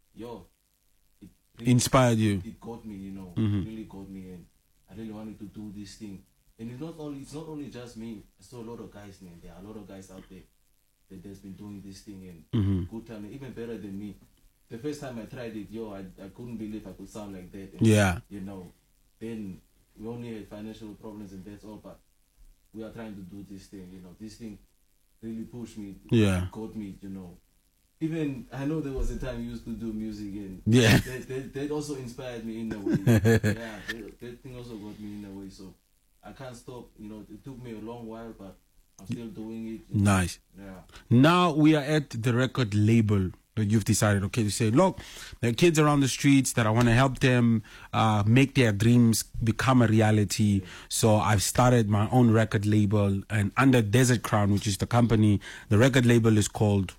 yo, it really inspired you. It got me, it really got me, and I really wanted to do this thing. And it's not only just me. I saw a lot of guys, man. There are a lot of guys out there that's been doing this thing and good time, even better than me. The first time I tried it, I couldn't believe I could sound like that. And, then we only had financial problems and that's all, but we are trying to do this thing, This thing really pushed me, got me, Even, I know there was a time you used to do music and that also inspired me in a way. That thing also got me in a way, so I can't stop, it took me a long while, but I'm still doing it. Nice. Yeah. Now we are at the record label that you've decided, okay, to say, look, there are kids around the streets that I want to help them make their dreams become a reality. So I've started my own record label, and under Desert Crown, which is the company, the record label is called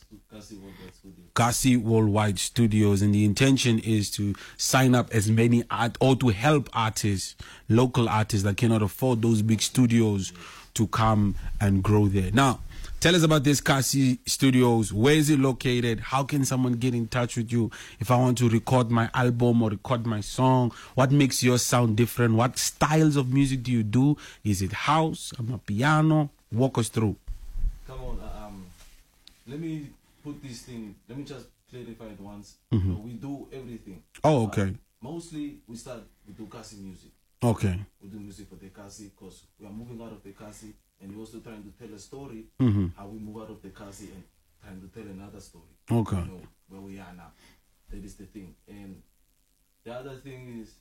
Kasi Worldwide Studios, and the intention is to sign up as many or to help artists, local artists that cannot afford those big studios to come and grow there. Now, tell us about this Kasi Studios. Where is it located? How can someone get in touch with you if I want to record my album or record my song? What makes yours sound different? What styles of music do you do? Is it house? Piano? Walk us through. Come on, let me put this thing. Let me just clarify it once. We do everything. Oh, okay. Mostly we do Kasi music. Okay. We do music for the Kasi because we are moving out of the Kasi, and we're also trying to tell a story how we move out of the Kasi and trying to tell another story. Okay. Where we are now. That is the thing. And the other thing is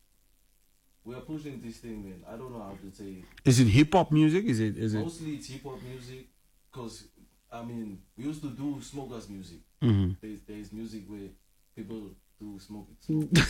we are pushing this thing, man. I don't know how to say it. Is it hip hop music? Is it mostly it's hip hop music because we used to do smokers music. There's music where people do smoke music.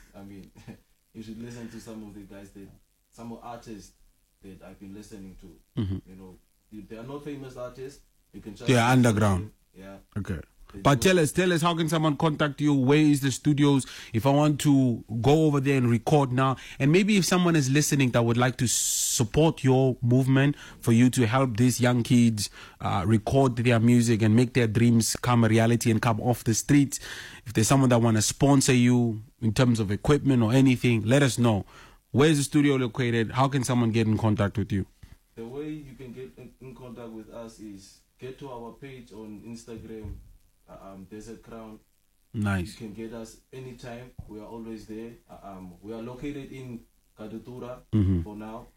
You should listen to some of the guys some of artists that I've been listening to. They are not famous artists. You can just underground. Yeah. Okay. But tell us, how can someone contact you? Where is the studios? If I want to go over there and record now, and maybe if someone is listening that would like to support your movement for you to help these young kids record their music and make their dreams come a reality and come off the streets, if there's someone that want to sponsor you in terms of equipment or anything, let us know. Where is the studio located? How can someone get in contact with you? The way you can get in contact with us is get to our page on Instagram, Desert Crown. Nice. You can get us anytime. We are always there. We are located in Kadutura for now,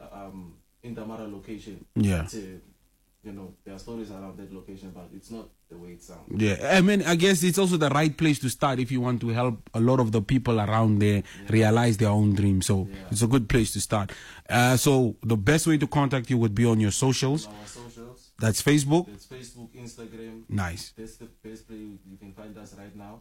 in Damara location. Yeah. There are stories around that location, but it's not the way it sounds. Yeah, I guess it's also the right place to start if you want to help a lot of the people around there realize their own dreams. So it's a good place to start. So the best way to contact you would be on your socials. Our socials. That's Facebook. That's Facebook, Instagram. Nice. That's the best place you can find us right now.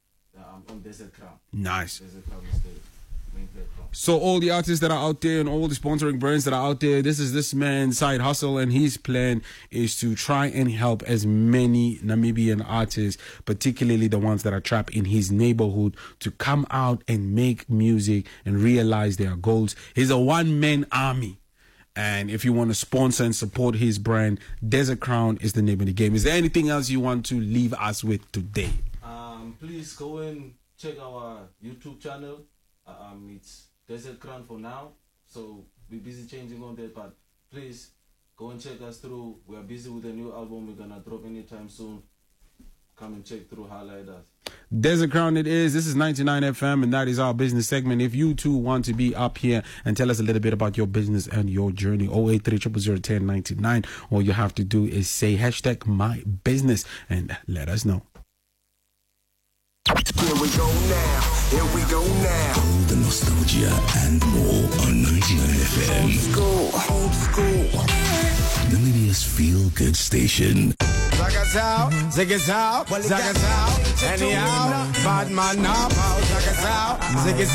On Desert Crown. Nice. Desert Crown is the main platform. So all the artists that are out there and all the sponsoring brands that are out there, this is this man's side hustle, and his plan is to try and help as many Namibian artists, particularly the ones that are trapped in his neighborhood, to come out and make music and realize their goals. He's a one-man army. And if you want to sponsor and support his brand, Desert Crown is the name of the game. Is there anything else you want to leave us with today? Please go and check our YouTube channel. It's Desert Crown for now. So we're busy changing on that, but please go and check us through. We are busy with a new album. We're going to drop anytime soon. Come and check through, highlight us. Desert Crown it is. This is 99 FM, and that is our business segment. If you too want to be up here and tell us a little bit about your business and your journey, 083-000-1099, all you have to do is say hashtag my business and let us know. Here we go now. Here we go now. All the nostalgia and more on 99 FM. Old school. Namibia's feel-good station. Zagazao, zigazao, zagazao, anyhow, bad man now, zagazao, zigazao.